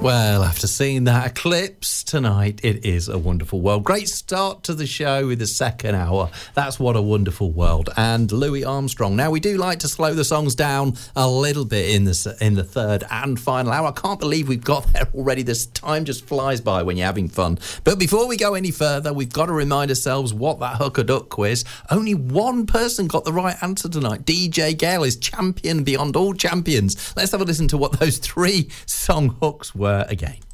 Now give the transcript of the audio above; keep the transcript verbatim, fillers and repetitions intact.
Well, after seeing that eclipse tonight, it is a wonderful world. Great start to the show with the second hour. That's What a Wonderful World. And Louis Armstrong. Now, we do like to slow the songs down a little bit in the, in the third and final hour. I can't believe we've got there already. This time just flies by when you're having fun. But before we go any further, we've got to remind ourselves what that Hook a Duck quiz. Only one person got the right answer tonight. D J Gale is champion beyond all champions. Let's have a listen to what those three song hooks were again.